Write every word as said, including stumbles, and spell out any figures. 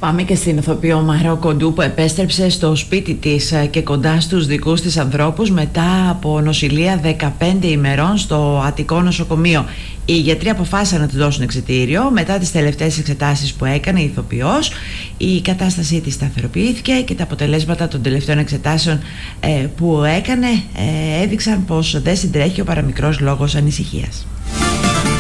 Πάμε και στην ηθοποιό Μαρό Κοντού, που επέστρεψε στο σπίτι της και κοντά στους δικούς της ανθρώπους μετά από νοσηλεία δεκαπέντε ημερών στο Αττικό νοσοκομείο. Οι γιατροί αποφάσισαν να της δώσουν εξιτήριο μετά τις τελευταίες εξετάσεις που έκανε η ηθοποιός. Η κατάστασή της σταθεροποιήθηκε και τα αποτελέσματα των τελευταίων εξετάσεων ε, που έκανε ε, έδειξαν πως δεν συντρέχει ο παραμικρός λόγος ανησυχίας.